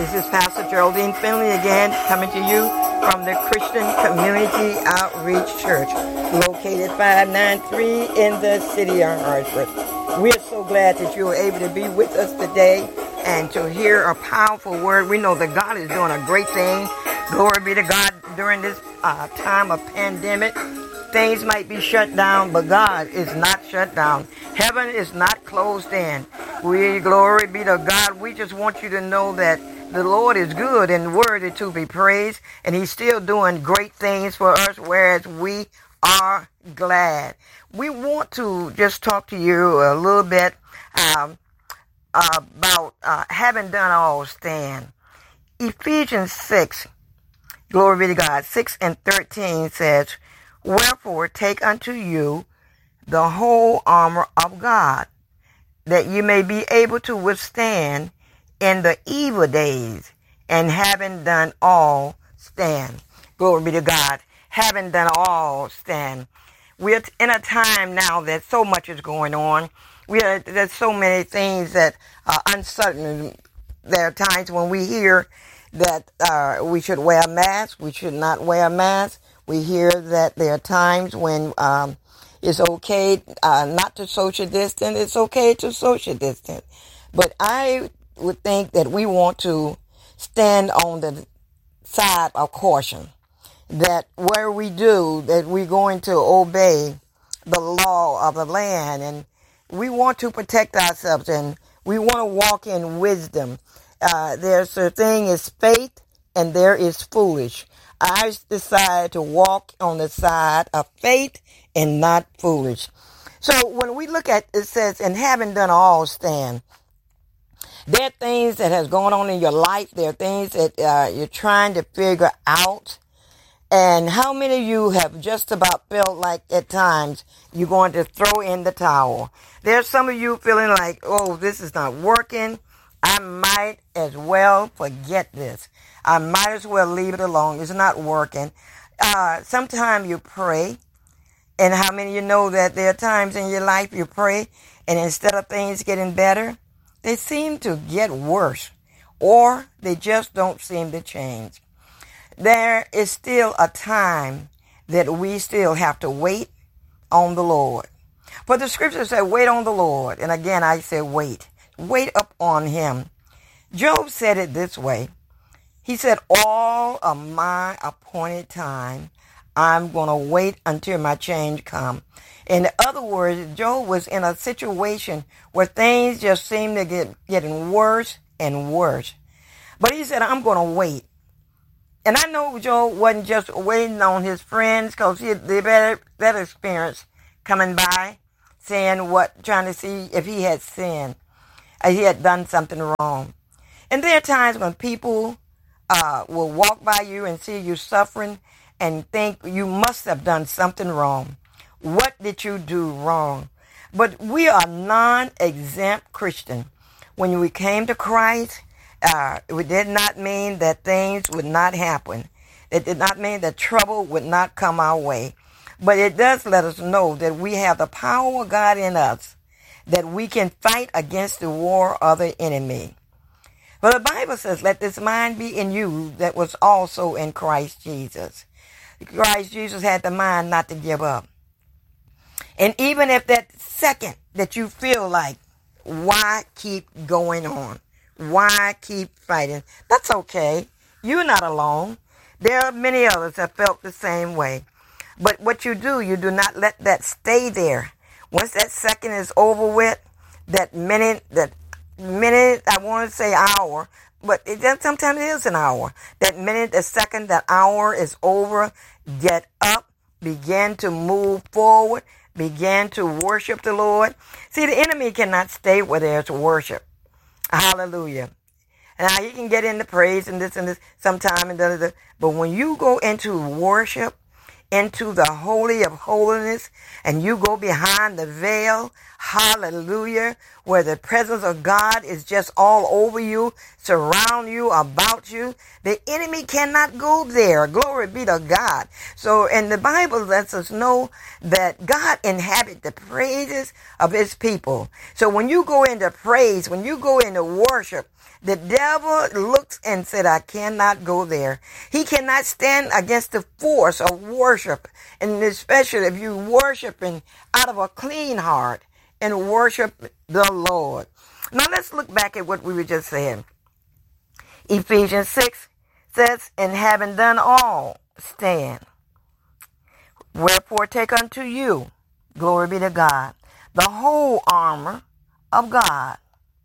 This is Pastor Geraldine Finley again, coming to you from the Christian Community Outreach Church, located 593 in the city of Hartford. We are so glad that you are able to be with us today and to hear a powerful word. We know that God is doing a great thing. Glory be to God during this time of pandemic. Things might be shut down, but God is not shut down. Heaven is not closed in. Glory be to God. We just want you to know that the Lord is good and worthy to be praised, and He's still doing great things for us, whereas we are glad. We want to just talk to you a little bit about having done all stand. Ephesians 6, glory be to God, 6 and 13 says, "Wherefore take unto you the whole armor of God, that you may be able to withstand in the evil days, and having done all, stand." Glory be to God. Having done all, stand. We're in a time now that so much is going on. There's so many things that are uncertain. There are times when we hear that we should wear a mask. We should not wear a mask. We hear that there are times when it's okay not to social distance. It's okay to social distance. But I would think that we want to stand on the side of caution. That where we do, that we're going to obey the law of the land. And we want to protect ourselves, and we want to walk in wisdom. There's a thing is faith, and there is foolish. I decided to walk on the side of faith and not foolish. So when we look at it, says, "And having done all, stand." There are things that has gone on in your life. There are things that you're trying to figure out. And how many of you have just about felt like at times you're going to throw in the towel? There's some of you feeling like, oh, this is not working. I might as well forget this. I might as well leave it alone. It's not working. Sometimes you pray. And how many of you know that there are times in your life you pray, and instead of things getting better, they seem to get worse, or they just don't seem to change. There is still a time that we still have to wait on the Lord. For the scripture said, wait on the Lord. And again, I say wait. Wait up on Him. Job said it this way. He said, all of my appointed time, I'm going to wait until my change come. In other words, Job was in a situation where things just seemed to getting worse and worse. But he said, I'm going to wait. And I know Job wasn't just waiting on his friends, because he had that experience coming by, trying to see if he had sinned, he had done something wrong. And there are times when people will walk by you and see you suffering and think you must have done something wrong. What did you do wrong? But we are non-exempt Christian. When we came to Christ, it did not mean that things would not happen. It did not mean that trouble would not come our way. But it does let us know that we have the power of God in us, that we can fight against the war of the enemy. But the Bible says, let this mind be in you that was also in Christ Jesus. Christ Jesus had the mind not to give up. And even if that second that you feel like, why keep going on? Why keep fighting? That's okay. You're not alone. There are many others that felt the same way. But what you do not let that stay there. Once that second is over with, that minute, I want to say hour, but sometimes it is an hour. That minute, the second, that hour is over. Get up, begin to move forward, begin to worship the Lord. See, the enemy cannot stay where there's worship. Hallelujah. Now, he can get into praise and this sometime, but when you go into worship, into the Holy of Holiness, and you go behind the veil, hallelujah, where the presence of God is just all over you, surround you, about you. The enemy cannot go there. Glory be to God. So, and the Bible lets us know that God inhabits the praises of his people. So when you go into praise, when you go into worship, The devil looks and said, I cannot go there. He cannot stand against the force of worship, and especially if you worshiping out of a clean heart and worship the Lord. Now let's look back at what we were just saying. Ephesians 6 says, and having done all, stand. Wherefore take unto you, glory be to God, the whole armor of God.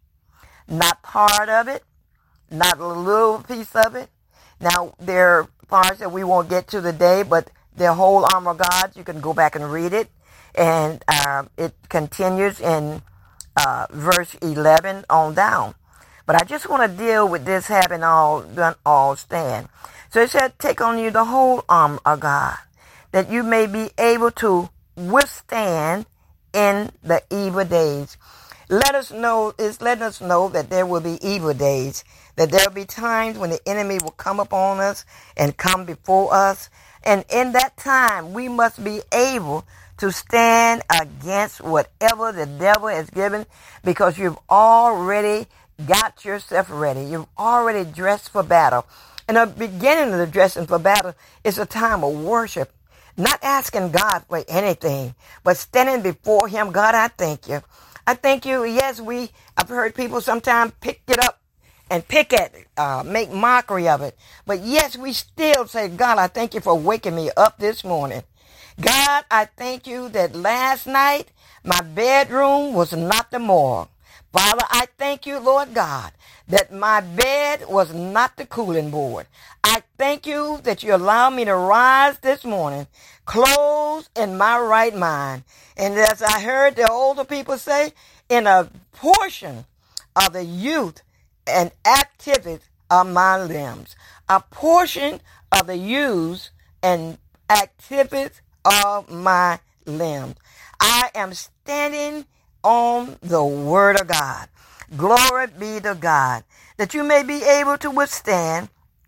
Not part of it, not a little piece of it. Now, there are parts that we won't get to today, but the whole armor of God, you can go back and read it. And it continues in verse 11 on down. But I just want to deal with this having all done all stand. So it said, take on you the whole armor of God, that you may be able to withstand in the evil days. It's letting us know that there will be evil days, that there will be times when the enemy will come upon us and come before us. And in that time, we must be able to stand against whatever the devil has given, because you've already got yourself ready. You've already dressed for battle. And the beginning of the dressing for battle is a time of worship, not asking God for anything, but standing before him. God, I thank you. I thank you. Yes, I've heard people sometimes pick it up and pick at it, make mockery of it. But yes, we still say, God, I thank you for waking me up this morning. God, I thank you that last night my bedroom was not the morgue. Father, I thank you, Lord God, that my bed was not the cooling board. I thank you that you allowed me to rise this morning, clothed in my right mind. And as I heard the older people say, in a portion of the youth and activity of my limbs, a portion of the use and activities of my limbs. I am standing on the word of God. Glory be to God, that you may be able to withstand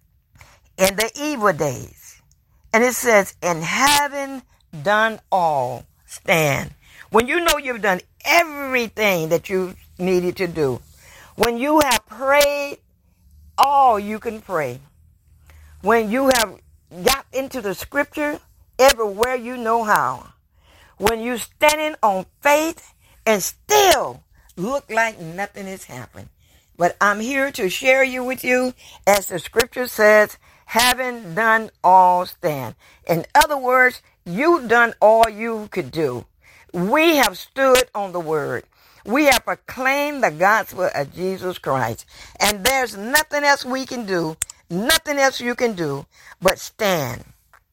in the evil days. And it says, and having done all, stand. When you know you've done everything that you needed to do, when you have prayed all you can pray, when you have got into the scripture everywhere you know how, when you're standing on faith and still look like nothing has happened. But I'm here to share you with you, as the scripture says, having done all, stand. In other words, you've done all you could do. We have stood on the word. We have proclaimed the gospel of Jesus Christ. And there's nothing else we can do, nothing else you can do, but stand.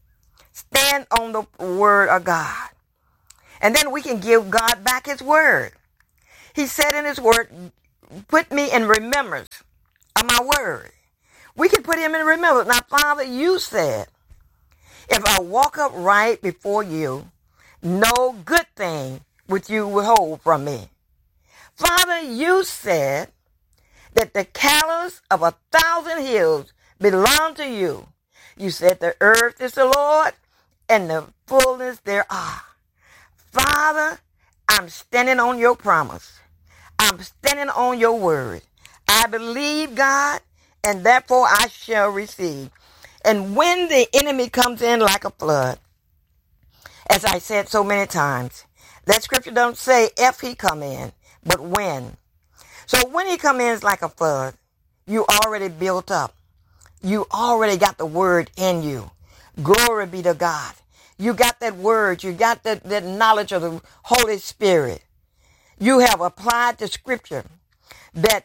Stand on the word of God. And then we can give God back his word. He said in his word, put me in remembrance of my word. We can put him in remembrance. Now, Father, you said, if I walk upright before you, no good thing would you withhold from me. Father, you said that the cattle of 1,000 hills belong to you. You said the earth is the Lord and the fullness thereof. Father, I'm standing on your promise. I'm standing on your word. I believe, God, and therefore I shall receive. And when the enemy comes in like a flood, as I said so many times, that scripture don't say if he come in, but when. So when he come in like a flood, you already built up. You already got the word in you. Glory be to God. You got that word. You got that knowledge of the Holy Spirit. You have applied the scripture that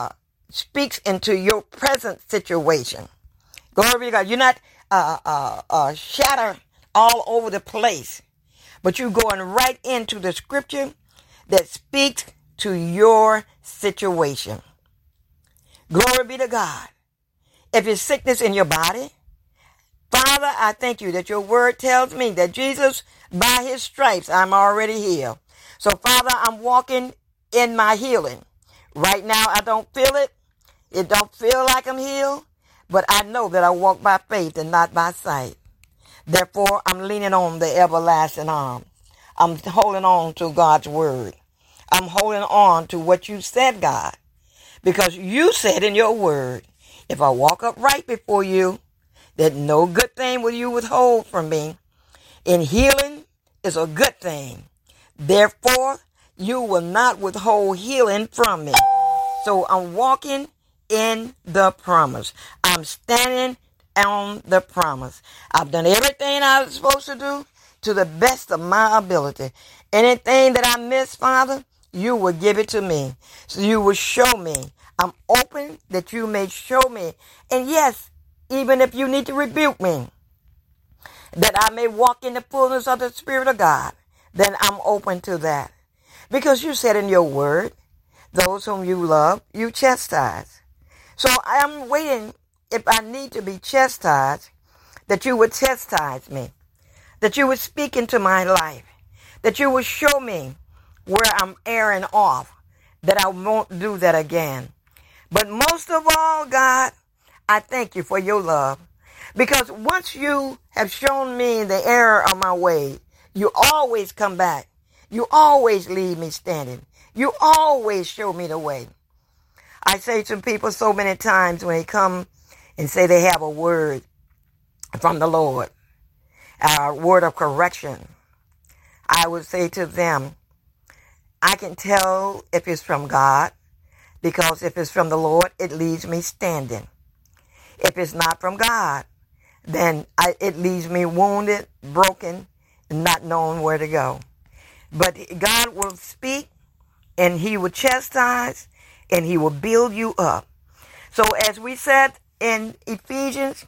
speaks into your present situation. Glory be to God. You're not shattered all over the place, but you're going right into the scripture that speaks to your situation. Glory be to God. If it's sickness in your body, Father, I thank you that your word tells me that Jesus, by his stripes, I'm already healed. So, Father, I'm walking in my healing. Right now, I don't feel it. It don't feel like I'm healed, but I know that I walk by faith and not by sight. Therefore, I'm leaning on the everlasting arm. I'm holding on to God's word. I'm holding on to what you said, God, Because you said in your word, if I walk upright before you, that no good thing will you withhold from me. And healing is a good thing. Therefore, you will not withhold healing from me. So I'm walking in the promise. I'm standing on the promise. I've done everything I was supposed to do to the best of my ability. Anything that I miss, Father, you will give it to me. So you will show me. I'm open that you may show me. And yes, even if you need to rebuke me, that I may walk in the fullness of the Spirit of God, then I'm open to that. Because you said in your word, those whom you love, you chastise. So I'm waiting, if I need to be chastised, that you would chastise me, that you would speak into my life, that you would show me where I'm erring off, that I won't do that again. But most of all, God, I thank you for your love. Because once you have shown me the error of my way, you always come back. You always leave me standing. You always show me the way. I say to people so many times when they come and say they have a word from the Lord, a word of correction, I would say to them, I can tell if it's from God, because if it's from the Lord, it leaves me standing. If it's not from God, then it leaves me wounded, broken, and not knowing where to go. But God will speak, and he will chastise, and he will build you up. So as we said in Ephesians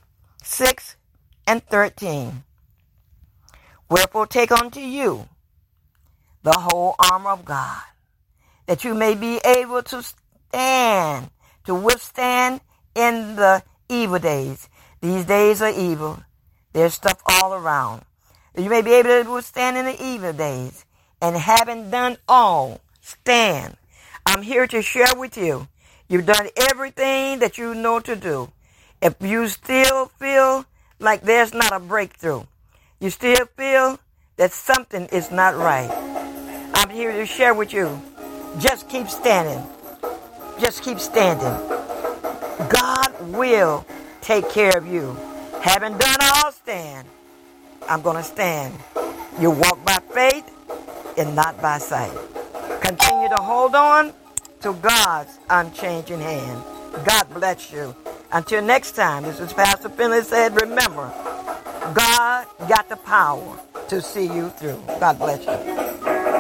6:13, wherefore take unto you the whole armor of God, that you may be able to stand, to withstand in the evil days. These days are evil. There's stuff all around. You may be able to withstand in the evil days. And having done all, stand. I'm here to share with you. You've done everything that you know to do. If you still feel like there's not a breakthrough, you still feel that something is not right, I'm here to share with you. Just keep standing. Just keep standing. God will take care of you. Having done all, stand. I'm going to stand. You walk by faith and not by sight. Continue to hold on to God's unchanging hand. God bless you. Until next time, this is Pastor Finley said, remember, God got the power to see you through. God bless you.